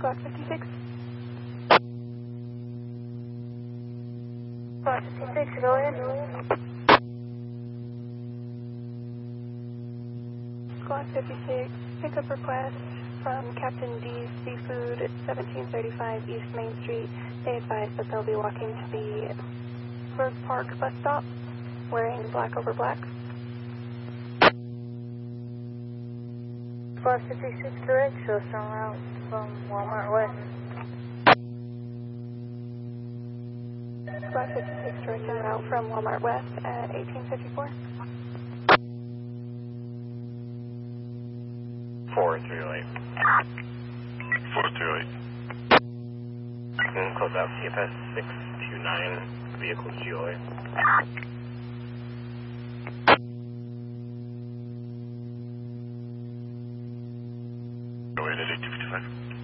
Squad 56. Squad 56, go ahead. Squad 56, pickup request from Captain D's Seafood at 1735 East Main Street. They advise that they'll be walking to the Bird Park bus stop wearing black over black. Squad 56 correct, show us en route from Walmart West. Squad 56 direct en route from Walmart West at 1854. 438. 438. Close out CFS 629, vehicles GOA.